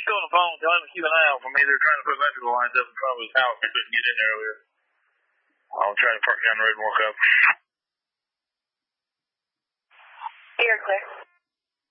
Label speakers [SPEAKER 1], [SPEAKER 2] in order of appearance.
[SPEAKER 1] still on the phone. Tell him to keep an eye out for me. They're trying to put electrical lines up in front of his house. They couldn't get in there earlier. I'll try to park down the road and walk up.
[SPEAKER 2] You're clear.